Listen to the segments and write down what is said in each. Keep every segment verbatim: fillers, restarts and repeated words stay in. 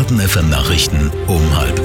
Baden F M Nachrichten um halb.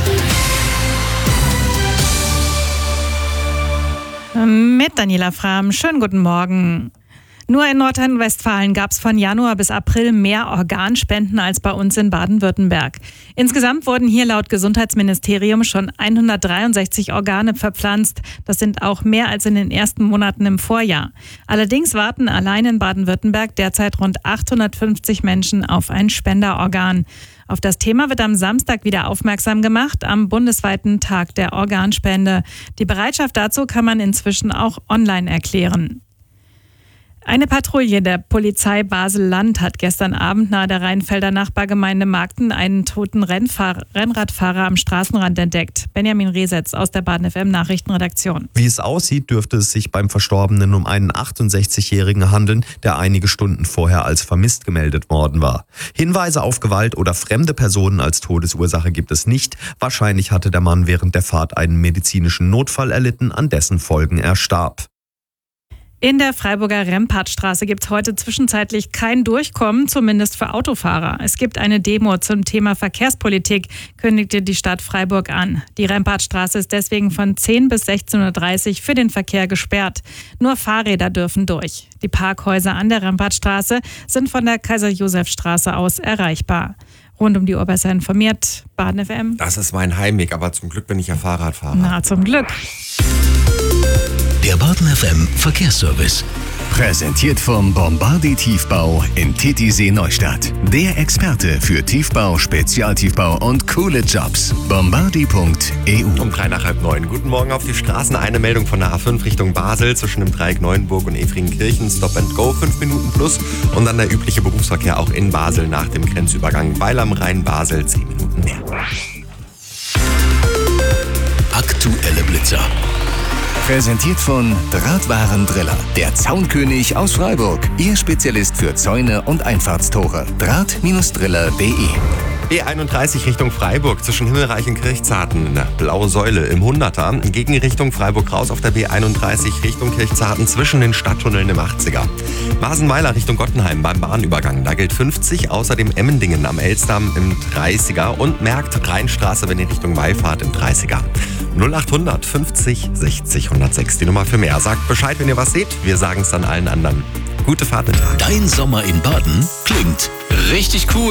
Mit Daniela Frahm. Schönen guten Morgen. Nur in Nordrhein-Westfalen gab es von Januar bis April mehr Organspenden als bei uns in Baden-Württemberg. Insgesamt wurden hier laut Gesundheitsministerium schon hundertdreiundsechzig Organe verpflanzt. Das sind auch mehr als in den ersten Monaten im Vorjahr. Allerdings warten allein in Baden-Württemberg derzeit rund achthundertfünfzig Menschen auf ein Spenderorgan. Auf das Thema wird am Samstag wieder aufmerksam gemacht, am bundesweiten Tag der Organspende. Die Bereitschaft dazu kann man inzwischen auch online erklären. Eine Patrouille der Polizei Basel-Land hat gestern Abend nahe der Rheinfelder Nachbargemeinde Markten einen toten Rennfahr- Rennradfahrer am Straßenrand entdeckt. Benjamin Resetz aus der Baden F M Nachrichtenredaktion. Wie es aussieht, dürfte es sich beim Verstorbenen um einen achtundsechzigjährigen handeln, der einige Stunden vorher als vermisst gemeldet worden war. Hinweise auf Gewalt oder fremde Personen als Todesursache gibt es nicht. Wahrscheinlich hatte der Mann während der Fahrt einen medizinischen Notfall erlitten, an dessen Folgen er starb. In der Freiburger Rempartstraße gibt es heute zwischenzeitlich kein Durchkommen, zumindest für Autofahrer. Es gibt eine Demo zum Thema Verkehrspolitik, kündigte die Stadt Freiburg an. Die Rempartstraße ist deswegen von zehn bis sechzehn Uhr dreißig für den Verkehr gesperrt. Nur Fahrräder dürfen durch. Die Parkhäuser an der Rempartstraße sind von der Kaiser-Josef-Straße aus erreichbar. Rund um die Uhr besser informiert, Baden F M. Das ist mein Heimweg, aber zum Glück bin ich ja Fahrradfahrer. Na, zum Glück. Der Baden F M Verkehrsservice. Präsentiert vom Bombardi Tiefbau in Titisee Neustadt. Der Experte für Tiefbau, Spezialtiefbau und coole Jobs. Bombardi Punkt e u. Um drei nach halb neun. Guten Morgen auf die Straßen. Eine Meldung von der A fünf Richtung Basel zwischen dem Dreieck Neuenburg und Efringenkirchen. Stop and Go, fünf Minuten plus. Und dann der übliche Berufsverkehr auch in Basel nach dem Grenzübergang Weil am Rhein Basel, zehn Minuten mehr. Aktuelle Blitzer. Präsentiert von Drahtwarendriller. Der Zaunkönig aus Freiburg. Ihr Spezialist für Zäune und Einfahrtstore. Draht Driller punkt de. B einunddreißig Richtung Freiburg zwischen Himmelreich und Kirchzarten in der Blaue Säule im Hunderter. Gegen Richtung Freiburg raus auf der B einunddreißig Richtung Kirchzarten zwischen den Stadttunneln im achtziger. Masenweiler Richtung Gottenheim beim Bahnübergang. Da gilt fünfzig, außerdem Emmendingen am Elsdamm im dreißiger und Merkt Rheinstraße, wenn ihr Richtung Wallfahrt im dreißiger. null achthundert fünfzig sechzig hundertsechs die Nummer für mehr. Sagt Bescheid, wenn ihr was seht. Wir sagen es dann allen anderen. Gute Fahrt mit. Dein Sommer in Baden klingt richtig cool.